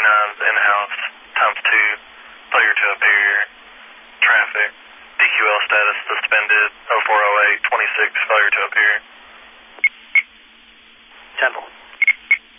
39's in-house, times 2, failure to appear, traffic, DQL status suspended, 0408, 26, failure to appear. 10-4.